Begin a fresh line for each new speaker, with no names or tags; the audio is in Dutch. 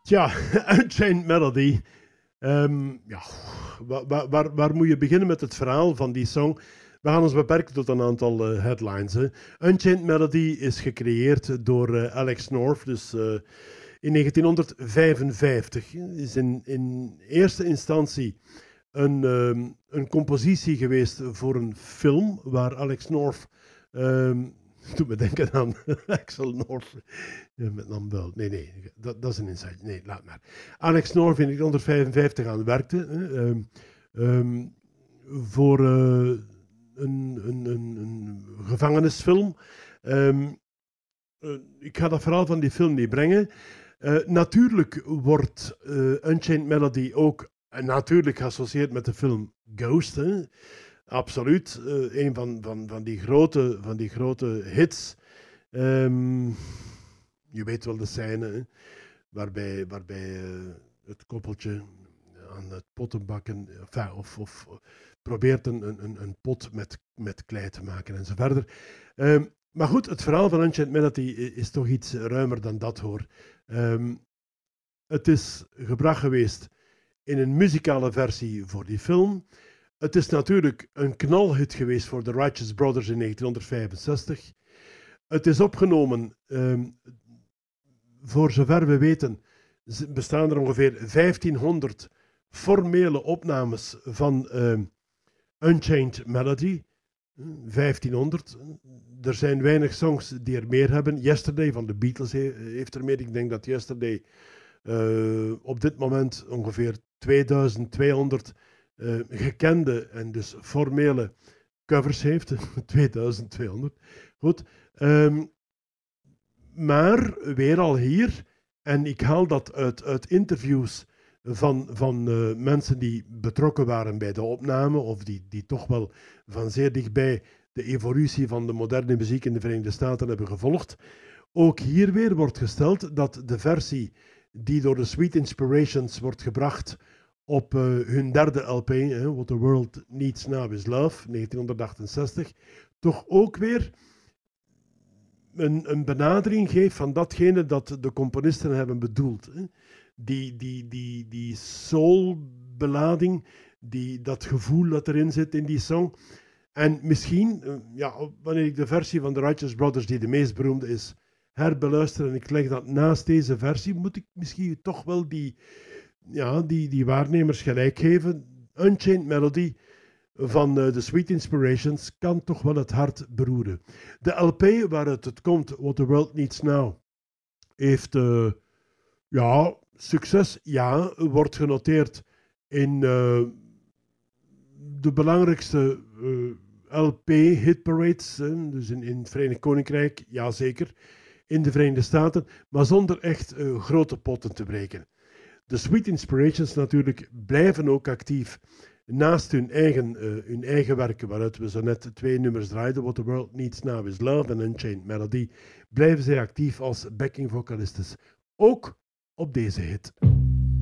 Tja, Unchained Melody. Ja, waar moet je beginnen met het verhaal van die song? We gaan ons beperken tot een aantal headlines. Hè. Unchained Melody is gecreëerd door Alex North, dus in 1955. Is in eerste instantie een compositie geweest voor een film waar Alex North... doet me denken aan Axel North. Ja, met naam wel. Nee, dat is een insight. Nee, laat maar. Alex North in 1955 aan werkte. Voor een gevangenisfilm. Ik ga dat verhaal van die film niet brengen. Natuurlijk wordt Unchained Melody ook natuurlijk geassocieerd met de film Ghost. Hè? Absoluut. Een van die grote hits. Je weet wel de scène, hè, waarbij het koppeltje aan het pottenbakken of probeert een pot met klei te maken en zo verder. Maar goed, het verhaal van Unchained Melody is toch iets ruimer dan dat, hoor. Het is gebracht geweest in een muzikale versie voor die film. Het is natuurlijk een knalhit geweest voor de Righteous Brothers in 1965. Het is opgenomen, voor zover we weten, bestaan er ongeveer 1500 formele opnames van Unchained Melody. 1500. Er zijn weinig songs die er meer hebben. Yesterday van de Beatles heeft er meer. Ik denk dat Yesterday op dit moment ongeveer 2200 gekende en dus formele covers heeft. 2200. Goed. Maar weer al hier, en ik haal dat uit interviews van mensen die betrokken waren bij de opname, of die toch wel van zeer dichtbij de evolutie van de moderne muziek in de Verenigde Staten hebben gevolgd. Ook hier weer wordt gesteld dat de versie die door de Sweet Inspirations wordt gebracht op hun derde LP, What the World Needs Now Is Love, 1968, toch ook weer een benadering geeft van datgene dat de componisten hebben bedoeld. Hè. Die soul-belading, dat gevoel dat erin zit in die song. En misschien, wanneer ik de versie van de Righteous Brothers, die de meest beroemde is, herbeluister en ik leg dat naast deze versie, moet ik misschien toch wel die waarnemers gelijk geven. Unchained Melody van de Sweet Inspirations kan toch wel het hart beroeren. De LP waaruit het komt, What the World Needs Now, heeft succes. Ja, wordt genoteerd in de belangrijkste LP-hitparades, dus in het Verenigd Koninkrijk, ja zeker, in de Verenigde Staten, maar zonder echt grote potten te breken. De Sweet Inspirations natuurlijk blijven ook actief naast hun eigen werken, waaruit we zo net 2 nummers draaiden, What the World Needs Now Is Love en Unchained Melody, blijven zij actief als backing vocalistes. Ook op deze hit.